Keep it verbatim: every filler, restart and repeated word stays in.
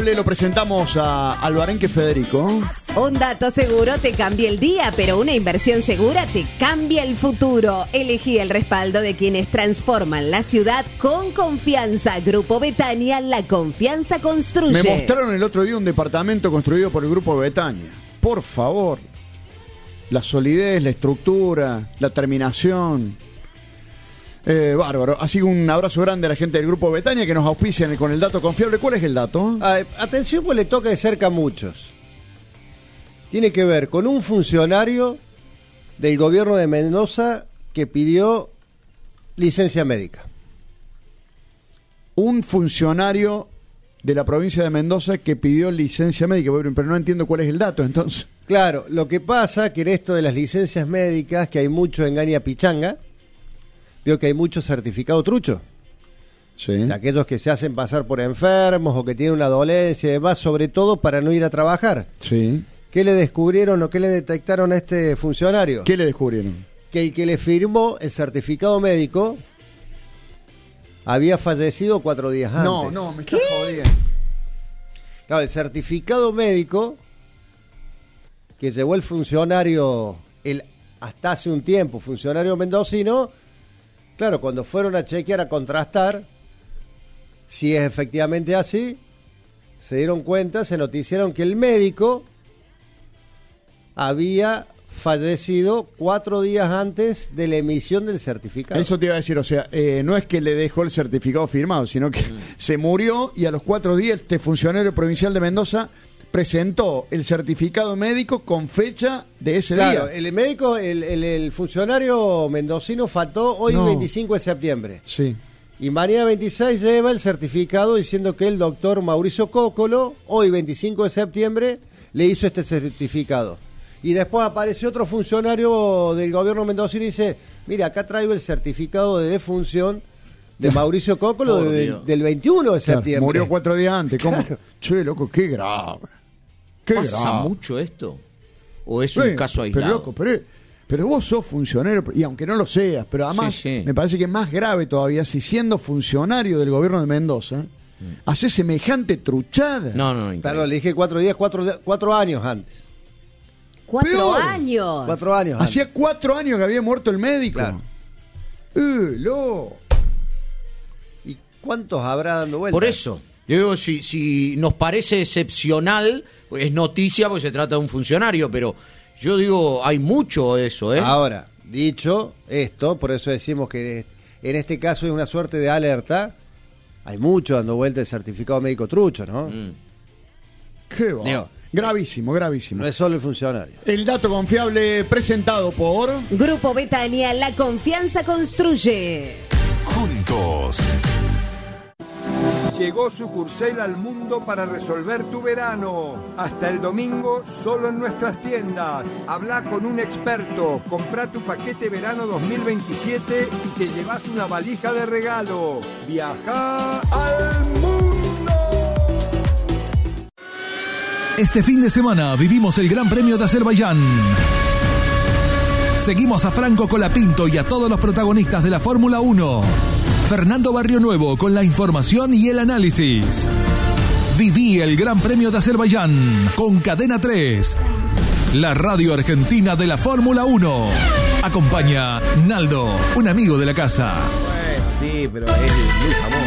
confiable lo presentamos a Albarenque Federico. Un dato seguro te cambia el día, pero una inversión segura te cambia el futuro. Elegí el respaldo de quienes transforman la ciudad con confianza. Grupo Betania, la confianza construye. Me mostraron el otro día un departamento construido por el Grupo Betania. Por favor. La solidez, la estructura, la terminación. Eh, bárbaro. Así que un abrazo grande a la gente del Grupo Betania que nos auspician con el dato confiable. ¿Cuál es el dato? Ah, atención, pues le toca de cerca a muchos. Tiene que ver con un funcionario del gobierno de Mendoza que pidió licencia médica. Un funcionario de la provincia de Mendoza que pidió licencia médica, pero no entiendo cuál es el dato, entonces. Claro, lo que pasa que en esto de las licencias médicas, que hay mucho engaña pichanga, veo que hay mucho certificado trucho. Sí. De aquellos que se hacen pasar por enfermos o que tienen una dolencia y demás, sobre todo para no ir a trabajar. Sí. ¿Qué le descubrieron o qué le detectaron a este funcionario? ¿Qué le descubrieron? Que el que le firmó el certificado médico había fallecido cuatro días antes. No, no, me estás jodiendo. Claro, el certificado médico que llevó el funcionario, el hasta hace un tiempo, funcionario mendocino, claro, cuando fueron a chequear, a contrastar si es efectivamente así, se dieron cuenta, se noticiaron que el médico había fallecido cuatro días antes de la emisión del certificado. Eso te iba a decir, o sea, eh, no es que le dejó el certificado firmado, sino que mm. se murió y a los cuatro días este funcionario provincial de Mendoza presentó el certificado médico con fecha de ese claro, día. El médico, el, el, el funcionario mendocino faltó hoy no. veinticinco de septiembre. Sí. Y mañana veintiséis lleva el certificado diciendo que el doctor Mauricio Cócolo, hoy veinticinco de septiembre, le hizo este certificado. Y después apareció otro funcionario del gobierno mendocino y dice, mira, acá traigo el certificado de defunción de Mauricio Cócolo de, del veintiuno de septiembre. Claro, murió cuatro días antes. ¿Cómo? Claro. Che, loco, qué grave. Qué ¿Pasa grave. mucho esto? ¿O es sí, un caso aislado? Pero, loco, pero, pero vos sos funcionario, y aunque no lo seas, pero además sí, sí. me parece que es más grave todavía si siendo funcionario del gobierno de Mendoza, mm. hace semejante truchada. No, no, no. Perdón, le dije cuatro días, cuatro, cuatro años antes. Cuatro Peor. años. Cuatro años antes. Hacía cuatro años que había muerto el médico. Claro. Eh, lo. ¿Y cuántos habrá dando vueltas? Por eso, yo digo, si, si nos parece excepcional, es noticia porque se trata de un funcionario, pero yo digo, hay mucho eso, ¿eh? Ahora, dicho esto, por eso decimos que en este caso es una suerte de alerta, hay mucho dando vuelta el certificado médico trucho, ¿no? Mm. Qué va. Digo, gravísimo, gravísimo. no es solo el funcionario. El dato confiable presentado por Grupo Betania, la confianza construye. Juntos. Llegó Sucursel al mundo para resolver tu verano. Hasta el domingo, solo en nuestras tiendas. Habla con un experto, compra tu paquete verano dos mil veintisiete y te llevas una valija de regalo. Viaja al mundo. Este fin de semana vivimos el Gran Premio de Azerbaiyán. Seguimos a Franco Colapinto y a todos los protagonistas de la Fórmula uno. Fernando Barrionuevo con la información y el análisis. Viví el Gran Premio de Azerbaiyán con Cadena tres, la radio argentina de la Fórmula uno. Acompaña Naldo, un amigo de la casa. Bueno, sí, pero es muy famoso.